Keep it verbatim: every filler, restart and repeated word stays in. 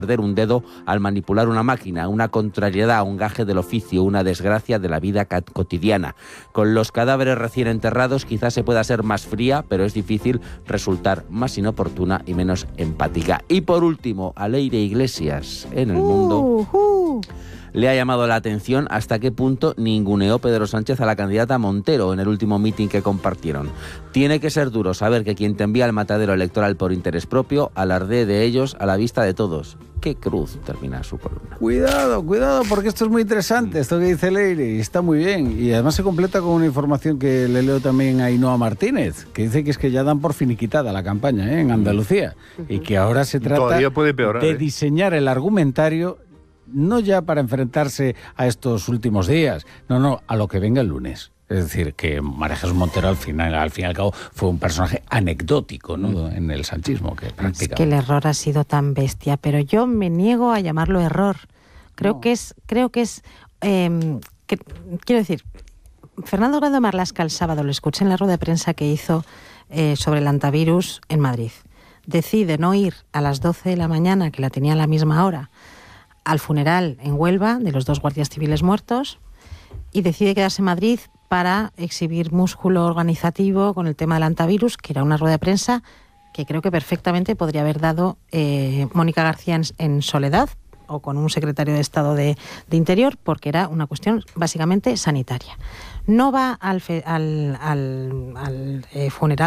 perder un dedo al manipular una máquina, una contrariedad, un gaje del oficio, una desgracia de la vida cotidiana. Con los cadáveres recién enterrados quizás se pueda ser más fría, pero es difícil resultar más inoportuna y menos empática. Y por último, a Leire Iglesias en el uh, mundo uh. le ha llamado la atención hasta qué punto ninguneó Pedro Sánchez a la candidata Montero en el último mitin que compartieron. Tiene que ser duro saber que quien te envía al matadero electoral por interés propio alardee de ellos a la vista de todos. ¡Qué cruz! Termina su columna. Cuidado, cuidado, porque esto es muy interesante, esto que dice Leire, y está muy bien. Y además se completa con una información que le leo también a Ainhoa Martínez, que dice que es que ya dan por finiquitada la campaña, ¿eh?, en Andalucía, y que ahora se trata puede peorar, de ¿eh? diseñar el argumentario, no ya para enfrentarse a estos últimos días, no, no, a lo que venga el lunes. Es decir, que María Jesús Montero al final, al fin y al cabo, fue un personaje anecdótico, ¿no?, en el sanchismo. Que es que el error ha sido tan bestia, pero yo me niego a llamarlo error. Creo no. que es, creo que es, eh, que, quiero decir, Fernando Grande Marlaska el sábado, lo escuché en la rueda de prensa que hizo eh, sobre el antivirus en Madrid. Decide no ir a las doce de la mañana, que la tenía a la misma hora, al funeral en Huelva de los dos guardias civiles muertos, y decide quedarse en Madrid para exhibir músculo organizativo con el tema del antivirus, que era una rueda de prensa que creo que perfectamente podría haber dado eh, Mónica García en, en soledad o con un secretario de Estado de, de Interior, porque era una cuestión básicamente sanitaria. No va al, fe, al, al, al eh, funeral